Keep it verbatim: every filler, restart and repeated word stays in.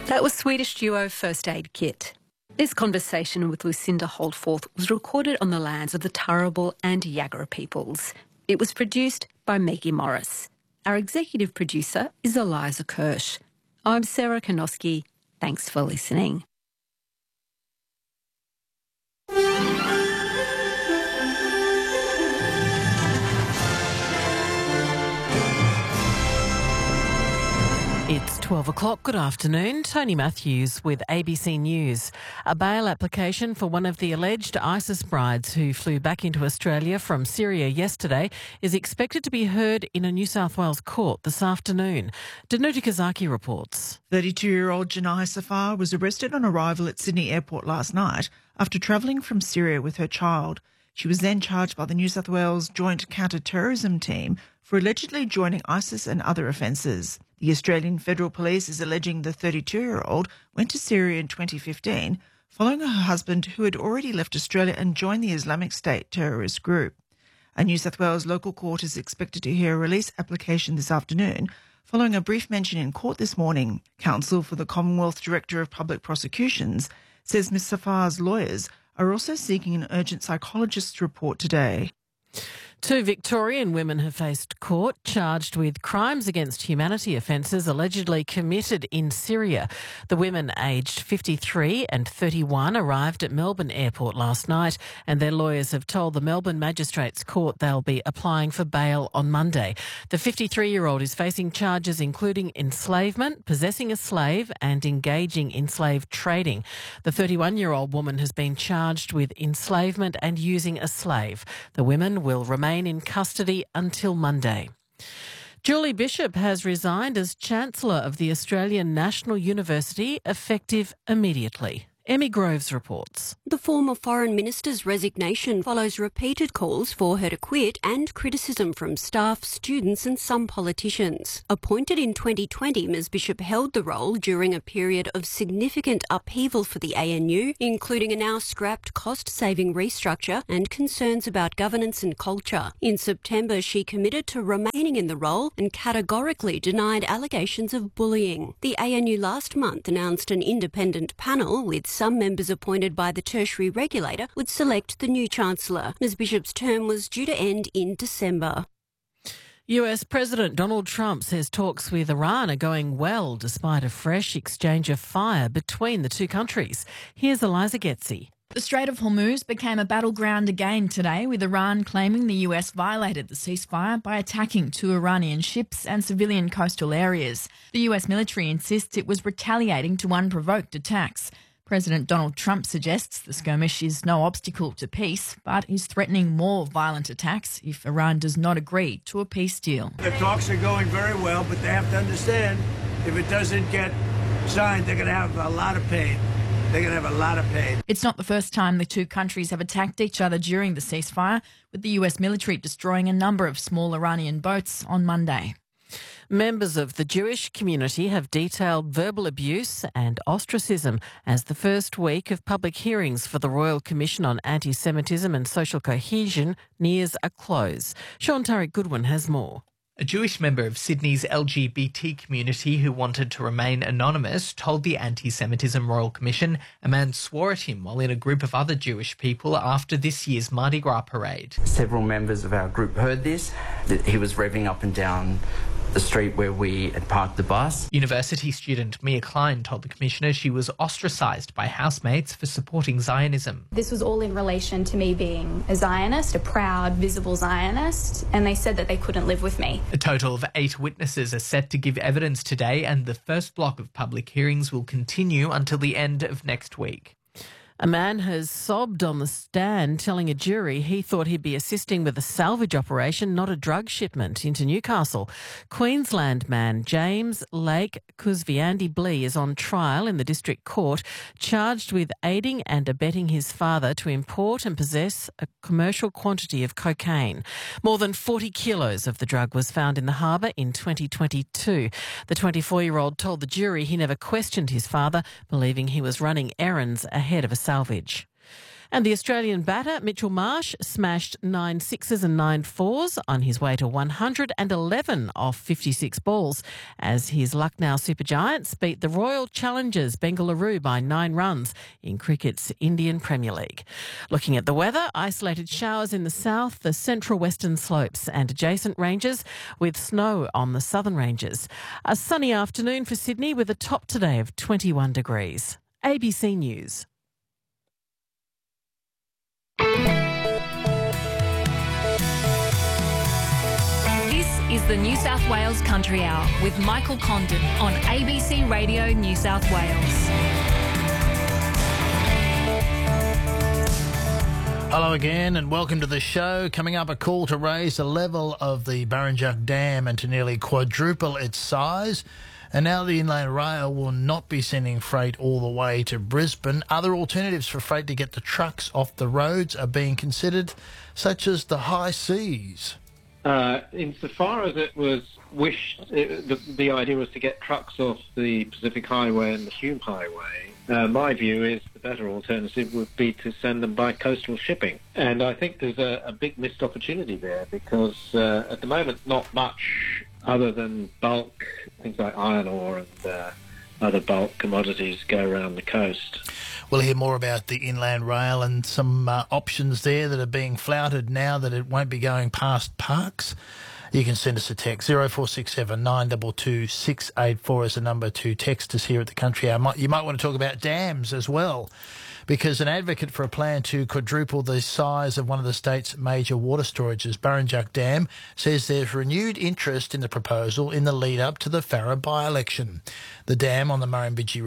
That was Swedish duo First Aid Kit. This conversation with Lucinda Holdforth was recorded on the lands of the Turrbal and Yagara peoples. It was produced by Maggie Morris. Our executive producer is Eliza Kirsch. I'm Sarah Konoski. Thanks for listening. It's twelve o'clock. Good afternoon. Tony Matthews with A B C News. A bail application for one of the alleged ISIS brides who flew back into Australia from Syria yesterday is expected to be heard in a New South Wales court this afternoon. Danuta Kazaki reports. thirty-two-year-old Janai Safar was arrested on arrival at Sydney Airport last night after travelling from Syria with her child. She was then charged by the New South Wales Joint Counter-Terrorism Team for allegedly joining ISIS and other offences. The Australian Federal Police is alleging the thirty-two-year-old went to Syria in twenty fifteen following her husband, who had already left Australia and joined the Islamic State terrorist group. A New South Wales local court is expected to hear a release application this afternoon following a brief mention in court this morning. Counsel for the Commonwealth Director of Public Prosecutions says Miz Safar's lawyers are also seeking an urgent psychologist's report today. Two Victorian women have faced court charged with crimes against humanity offences allegedly committed in Syria. The women aged fifty-three and thirty-one arrived at Melbourne Airport last night, and their lawyers have told the Melbourne Magistrates Court they'll be applying for bail on Monday. The fifty-three-year-old is facing charges including enslavement, possessing a slave and engaging in slave trading. The thirty-one-year-old woman has been charged with enslavement and using a slave. The women will remain in custody until Monday. Julie Bishop has resigned as Chancellor of the Australian National University, effective immediately. Emmy Groves reports. The former Foreign Minister's resignation follows repeated calls for her to quit and criticism from staff, students and some politicians. Appointed in twenty twenty, Miz Bishop held the role during a period of significant upheaval for the A N U, including a now scrapped cost-saving restructure and concerns about governance and culture. In September, she committed to remaining in the role and categorically denied allegations of bullying. The A N U last month announced an independent panel with some members appointed by the tertiary regulator would select the new Chancellor. Miz Bishop's term was due to end in December. U S President Donald Trump says talks with Iran are going well despite a fresh exchange of fire between the two countries. Here's Eliza Getzi. The Strait of Hormuz became a battleground again today, with Iran claiming the U S violated the ceasefire by attacking two Iranian ships and civilian coastal areas. The U S military insists it was retaliating to unprovoked attacks. President Donald Trump suggests the skirmish is no obstacle to peace, but is threatening more violent attacks if Iran does not agree to a peace deal. The talks are going very well, but they have to understand if it doesn't get signed, they're going to have a lot of pain. They're going to have a lot of pain. It's not the first time the two countries have attacked each other during the ceasefire, with the U S military destroying a number of small Iranian boats on Monday. Members of the Jewish community have detailed verbal abuse and ostracism as the first week of public hearings for the Royal Commission on Anti-Semitism and Social Cohesion nears a close. Sean Tariq Goodwin has more. A Jewish member of Sydney's L G B T community who wanted to remain anonymous told the Anti-Semitism Royal Commission a man swore at him while in a group of other Jewish people after this year's Mardi Gras parade. Several members of our group heard this, that he was revving up and down the street where we had parked the bus. University student Mia Klein told the Commissioner she was ostracised by housemates for supporting Zionism. This was all in relation to me being a Zionist, a proud, visible Zionist, and they said that they couldn't live with me. A total of eight witnesses are set to give evidence today, and the first block of public hearings will continue until the end of next week. A man has sobbed on the stand telling a jury he thought he'd be assisting with a salvage operation, not a drug shipment, into Newcastle. Queensland man James Lake Kuzviandi Blee is on trial in the District Court, charged with aiding and abetting his father to import and possess a commercial quantity of cocaine. More than forty kilos of the drug was found in the harbour in twenty twenty-two. The twenty-four-year-old told the jury he never questioned his father, believing he was running errands ahead of a salvage. And the Australian batter, Mitchell Marsh, smashed nine sixes and nine fours on his way to one hundred eleven off fifty-six balls as his Lucknow Supergiants beat the Royal Challengers Bengaluru by nine runs in cricket's Indian Premier League. Looking at the weather, isolated showers in the south, the central western slopes and adjacent ranges with snow on the southern ranges. A sunny afternoon for Sydney with a top today of twenty-one degrees. A B C News. This is the New South Wales Country Hour with Michael Condon on A B C Radio New South Wales. Hello again and welcome to the show. Coming up, a call to raise the level of the Burrinjuck Dam and to nearly quadruple its size. And now the Inland Rail will not be sending freight all the way to Brisbane. Other alternatives for freight to get the trucks off the roads are being considered, such as the high seas. Uh, insofar as it was wished, it, the, the idea was to get trucks off the Pacific Highway and the Hume Highway. Uh, my view is the better alternative would be to send them by coastal shipping. And I think there's a, a big missed opportunity there because uh, at the moment not much other than bulk, things like iron ore and uh, other bulk commodities go around the coast. We'll hear more about the Inland Rail and some uh, options there that are being flouted now that it won't be going past Parkes. You can send us a text. zero four six seven nine two two six eight four is the number to text us here at the Country Hour. You might want to talk about dams as well, because an advocate for a plan to quadruple the size of one of the state's major water storages, Burrinjuck Dam, says there's renewed interest in the proposal in the lead-up to the Farrer by-election. The dam on the Murrumbidgee